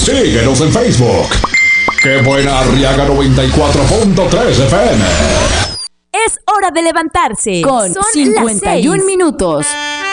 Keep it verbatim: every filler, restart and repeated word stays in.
Síguenos en Facebook. ¡Qué buena Arriaga noventa y cuatro punto tres F M! Es hora de levantarse. Con Son cincuenta y uno minutos.